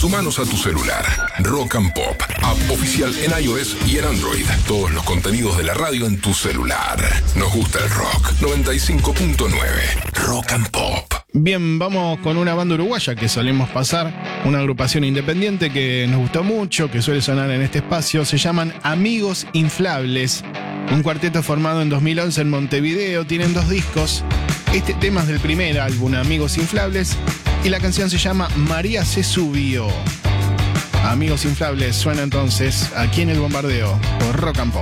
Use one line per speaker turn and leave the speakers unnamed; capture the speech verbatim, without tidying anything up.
Sumanos a tu celular. Rock and Pop, app oficial en iOS y en Android. Todos los contenidos de la radio en tu celular. Nos gusta el rock. noventa y cinco punto nueve. Rock and Pop.
Bien, vamos con una banda uruguaya que solemos pasar, una agrupación independiente que nos gustó mucho, que suele sonar en este espacio. Se llaman Amigos Inflables, un cuarteto formado en dos mil once en Montevideo. Tienen dos discos. Este tema es del primer álbum, Amigos Inflables, y la canción se llama María se subió. Amigos Inflables suena entonces aquí en El Bombardeo por Rock and Pop.